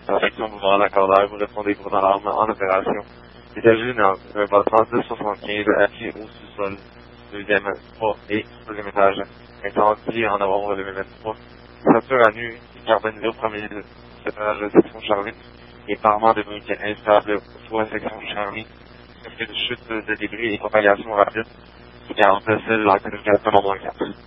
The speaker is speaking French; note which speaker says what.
Speaker 1: La section mouvement d'accordaire, vous répondez pour dans l'arme en opération. Étagé dans un bâtiment 1075 assis au sous-sol, deuxième étage, incendie en novembre 2023. Structure à nu, carbonisée au premier étage de section Charlie, et parement de briques instable soit section Charlie, risque de chute de débris et propagation rapide, 47 la communication non 4.